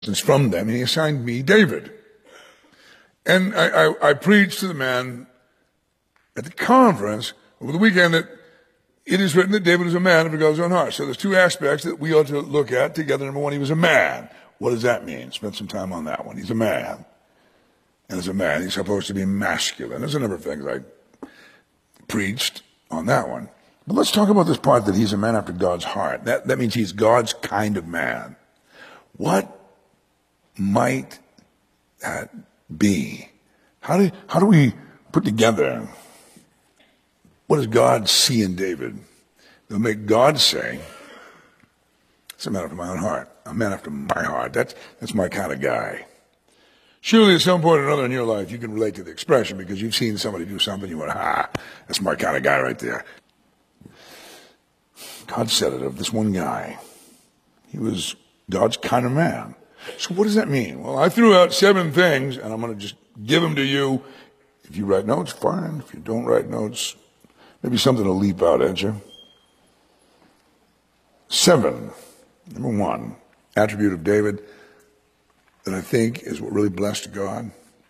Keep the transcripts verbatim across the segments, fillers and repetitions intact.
from them, and he assigned me David. And I, I, I preached to the man at the conference over the weekend that it is written that David is a man after God's own heart. So there's two aspects that we ought to look at together. Number one, he was a man. What does that mean? Spend some time on that one. He's a man. And as a man, he's supposed to be masculine. There's a number of things I preached on that one. But let's talk about this part that he's a man after God's heart. That, that means he's God's kind of man. What might that be? How do, how do we put together what does God see in David? They'll make God say, it's a man after my own heart, a man after my heart. That's, that's my kind of guy. Surely at some point or another in your life, you can relate to the expression because you've seen somebody do something, you went, ah, that's my kind of guy right there. God said it of this one guy. He was God's kind of man. So what does that mean? Well, I threw out seven things, and I'm going to just give them to you. If you write notes, fine. If you don't write notes, maybe something will leap out at you. Seven. Number one, attribute of David that I think is what really blessed God.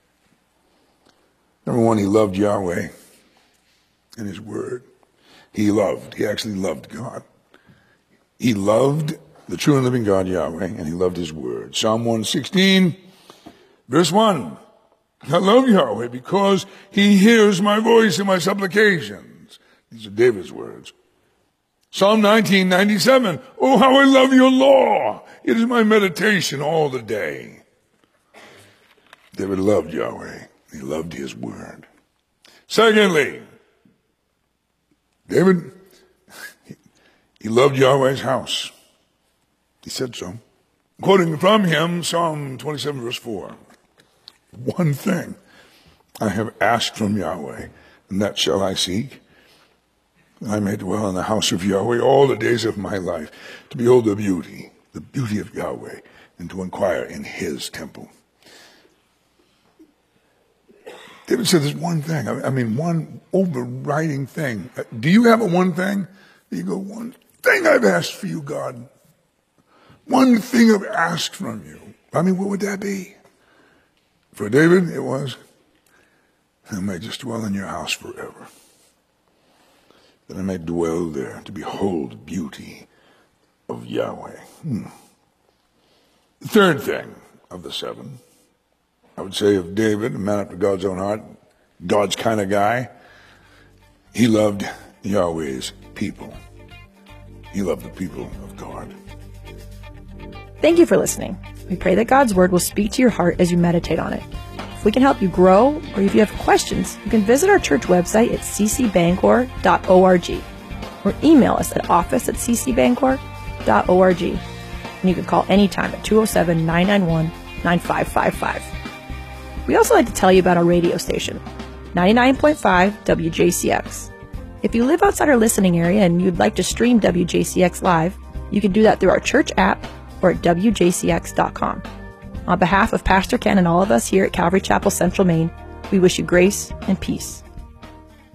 Number one, he loved Yahweh and his word. He loved. He actually loved God. He loved the true and living God, Yahweh, and he loved his word. Psalm one sixteen, verse one. I love Yahweh because he hears my voice and my supplications. These are David's words. Psalm nineteen ninety-seven. Oh, how I love your law. It is my meditation all the day. David loved Yahweh. He loved his word. Secondly, David, he, he loved Yahweh's house. He said so. Quoting from him, Psalm twenty-seven, verse four. One thing I have asked from Yahweh, and that shall I seek. I may dwell in the house of Yahweh all the days of my life, to behold the beauty, the beauty of Yahweh, and to inquire in his temple. David said there's one thing, I mean, one overriding thing. Do you have a one thing? You go, one thing I've asked for you, God. One thing I've asked from you. I mean, what would that be? For David, it was, I may just dwell in your house forever. That I may dwell there to behold the beauty of Yahweh. Hmm. The third thing of the seven, I would say of David, a man after God's own heart, God's kind of guy, he loved Yahweh's people. He loved the people of God. Thank you for listening. We pray that God's word will speak to your heart as you meditate on it. If we can help you grow, or if you have questions, you can visit our church website at c c bangor dot org or email us at office at c c bangor dot org. And you can call anytime at two oh seven, nine nine one, nine five five five. We also like to tell you about our radio station, ninety-nine point five W J C X. If you live outside our listening area and you'd like to stream W J C X live, you can do that through our church app or at w j c x dot com. On behalf of Pastor Ken and all of us here at Calvary Chapel Central Maine, we wish you grace and peace.